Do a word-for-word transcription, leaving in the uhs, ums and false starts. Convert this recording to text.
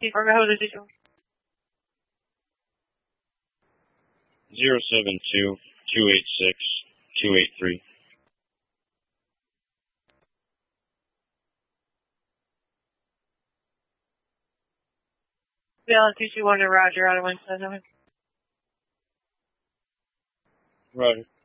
Fargo, hold it. Zero seven two two eight six two eight three. Bill, two two one to Roger, out of Winston. Roger.